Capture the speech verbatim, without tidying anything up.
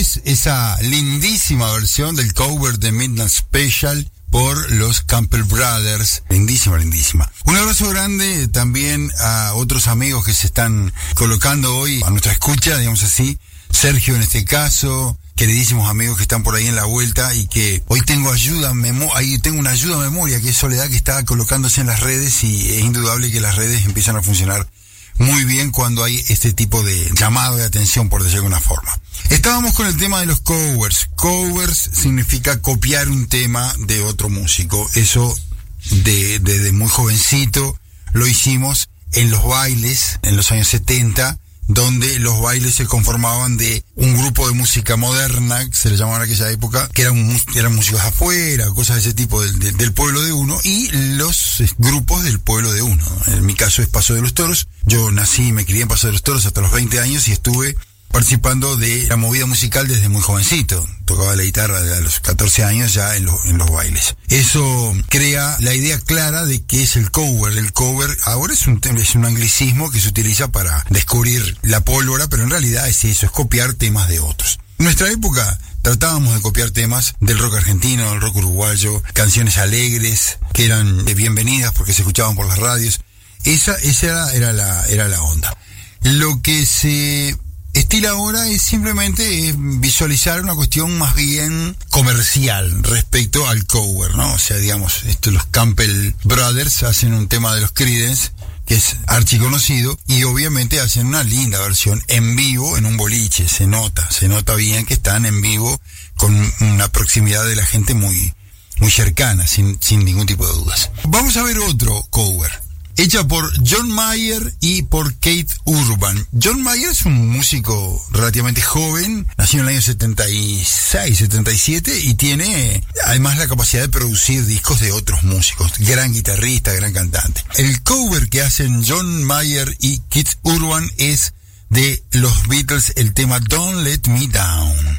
es esa lindísima versión del cover de Midnight Special por los Campbell Brothers. Lindísima, lindísima. Un abrazo grande también a otros amigos que se están colocando hoy a nuestra escucha, digamos así. Sergio en este caso, queridísimos amigos que están por ahí en la vuelta y que hoy tengo ayuda, memo- ahí tengo una ayuda a memoria, que es Soledad, que está colocándose en las redes, y es indudable que las redes empiezan a funcionar muy bien cuando hay este tipo de llamado de atención, por decirlo de alguna forma. Estábamos con el tema de los covers. Covers significa copiar un tema de otro músico. Eso de, de, de muy jovencito lo hicimos en los bailes en los años setenta, donde los bailes se conformaban de un grupo de música moderna, que se le llamaba en aquella época, que eran, eran músicos afuera, cosas de ese tipo del, del, del pueblo de uno, y los grupos del pueblo de uno. En mi caso es Paso de los Toros. Yo nací y me crié en Paso de los Toros hasta los veinte años y estuve participando de la movida musical desde muy jovencito. Tocaba la guitarra desde los catorce años ya en, lo, en los bailes. Eso crea la idea clara de qué es el cover. El cover ahora es un, es un anglicismo que se utiliza para descubrir la pólvora, pero en realidad es eso, es copiar temas de otros. En nuestra época tratábamos de copiar temas del rock argentino, del rock uruguayo, canciones alegres que eran bienvenidas porque se escuchaban por las radios. Esa, esa era, era, la, era la onda. Lo que se estilo ahora es simplemente visualizar una cuestión más bien comercial respecto al cover, ¿no? O sea, digamos, esto, los Campbell Brothers hacen un tema de los Creedence que es archiconocido y obviamente hacen una linda versión en vivo en un boliche. Se nota, se nota bien que están en vivo con una proximidad de la gente muy, muy cercana, sin, sin ningún tipo de dudas. Vamos a ver otro cover, hecha por John Mayer y por Keith Urban. John Mayer es un músico relativamente joven, nació en el año setenta y seis, setenta y siete, y tiene además la capacidad de producir discos de otros músicos. Gran guitarrista, gran cantante. El cover que hacen John Mayer y Keith Urban es de los Beatles, el tema Don't Let Me Down.